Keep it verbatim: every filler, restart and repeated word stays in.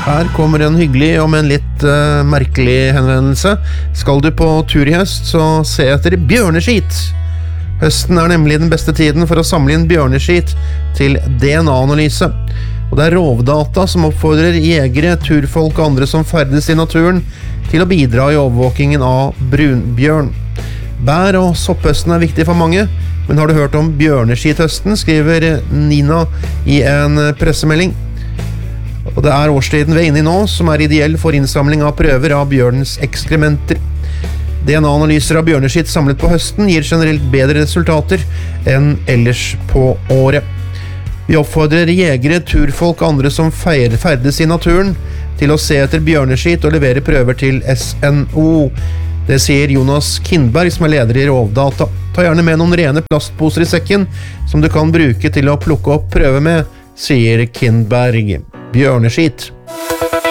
Her kommer en hyggelig og en litt uh, merkelig henvendelse. Skal du på tur i høst, så se etter bjørneskit. Høsten er nemlig den beste tiden for å samle inn bjørneskit til D N A-analyse. Og det er Rovdata som oppfordrer jegere, turfolk og andre som ferdes i naturen til å bidra i overvåkingen av brunbjørn. Bær- og sopphøsten er viktig for mange, men har du hørt om bjørneskithøsten, skriver Nina i en pressemelding. Og det er årstiden vi er inne i nå, som er ideell for innsamling av prøver av bjørnens ekskrementer. D N A-analyser av bjørneskitt samlet på høsten gir generelt bedre resultater enn ellers på året. Vi oppfordrer jegere, turfolk og andre som ferdes i naturen til å se etter bjørneskitt og levere prøver til S N O. Det sier Jonas Kindberg, som er leder i Rovdata. Ta gjerne med noen rene plastposer i sekken, som du kan bruke til å plukke opp prøver med, sier Kindberg. Bjørneskit.